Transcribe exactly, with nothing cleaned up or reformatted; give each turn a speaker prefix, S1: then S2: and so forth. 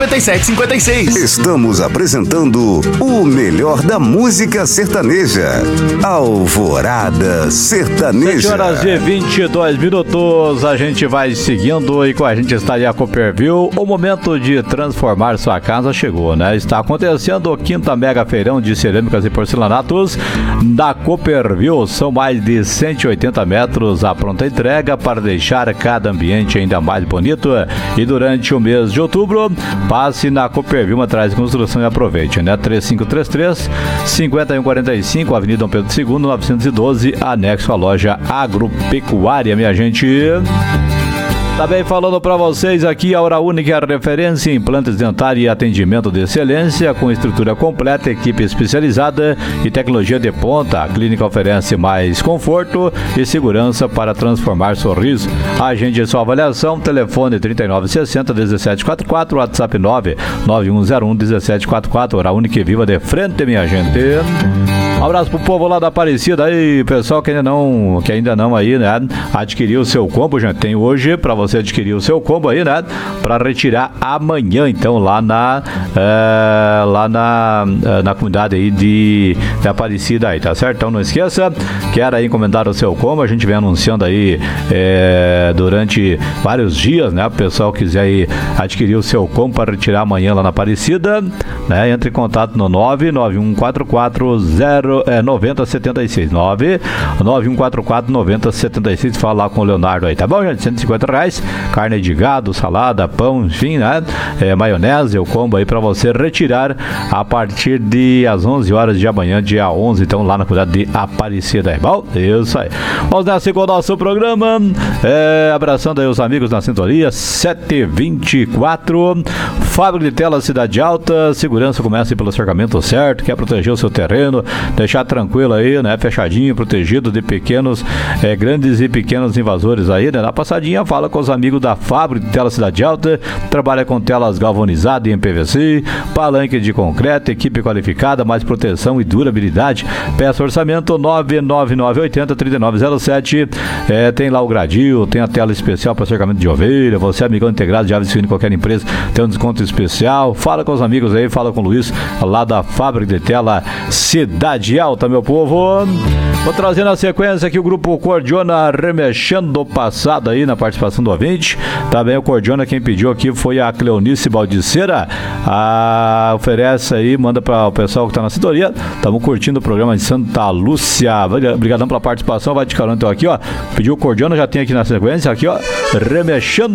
S1: cinquenta e sete cinquenta e seis.
S2: Estamos apresentando o melhor da música sertaneja. Alvorada Sertaneja.
S3: sete horas e vinte e dois minutos. A gente vai seguindo e com a gente está aí a Copperville. O momento de transformar sua casa chegou, né? Está acontecendo o quinta Mega Feirão de Cerâmicas e Porcelanatos da Copperville. São mais de cento e oitenta metros à pronta entrega para deixar cada ambiente ainda mais bonito. E durante o mês de outubro, passe na Copperville Materiais de Construção e aproveite, né? três cinco três três, cinco um quatro cinco, Avenida Dom Pedro segundo, novecentos e doze, anexo à loja agropecuária, minha gente. Também falando para vocês aqui, a Hora Única, a referência em implantes dentários e atendimento de excelência, com estrutura completa, equipe especializada e tecnologia de ponta. A clínica oferece mais conforto e segurança para transformar sorriso. Agende sua avaliação, telefone trinta e nove sessenta, dezessete quarenta e quatro, WhatsApp nove nove um zero um, dezessete quarenta e quatro. Hora Única e viva de frente, minha gente. Um abraço pro povo lá da Aparecida aí, pessoal que ainda não, que ainda não aí, né, adquiriu o seu combo, gente. Tem hoje para você adquirir o seu combo aí, né, para retirar amanhã, então, lá na é, lá na na comunidade aí de, de Aparecida aí, tá certo? Então não esqueça, quer aí encomendar o seu combo, a gente vem anunciando aí é, durante vários dias, né, o pessoal quiser aí adquirir o seu combo para retirar amanhã lá na Aparecida, né, entre em contato no nove nove um quatro quatro zero É, noventa setenta e seis, nove nove um quatro quatro noventa setenta e seis. Fala lá com o Leonardo aí, tá bom, gente? cento e cinquenta reais, carne de gado, salada, pão, enfim, né? É, maionese, o combo aí pra você retirar a partir de as onze horas de amanhã, dia onze, então lá na comunidade de Aparecida aí, bom? Isso aí. Vamos nessa com o nosso programa, é, abraçando aí os amigos na sintonia, sete e vinte e quatro. Fábrica de Telas Cidade Alta, segurança começa pelo cercamento certo, quer proteger o seu terreno, deixar tranquilo aí, né? Fechadinho, protegido de pequenos, é, grandes e pequenos invasores aí, né? Na passadinha, fala com os amigos da Fábrica de Telas Cidade Alta, trabalha com telas galvanizadas em P V C, palanque de concreto, equipe qualificada, mais proteção e durabilidade. Peça orçamento nove nove nove oito zero, três nove zero sete. É, tem lá o gradil, tem a tela especial para cercamento de ovelha. Você, amigão integrado de aves suínas, qualquer empresa, tem um desconto especial. Fala com os amigos aí, fala com o Luiz, lá da Fábrica de Tela Cidade Alta, meu povo. Vou trazer na sequência aqui o grupo Cordiona, remexendo o passado aí na participação do ouvinte. Também o Cordiona, quem pediu aqui foi a Cleonice Baldiceira. Ah, oferece aí, manda para o pessoal que tá na sintonia. Estamos curtindo o programa de Santa Lúcia. Obrigadão pela participação, vai de carona então aqui, ó. Pediu o Cordiona, já tem aqui na sequência, aqui, ó, remexendo